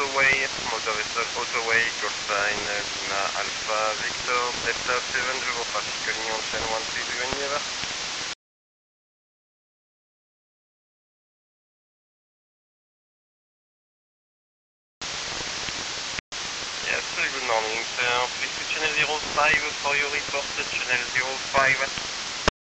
Autoway, motor vessel Autoway, call sign Lima Alpha Victor, Delta 70, traffic calling on chain 130 in Nieva. Yes, good morning, sir. Please to channel 05 for your report, channel 05.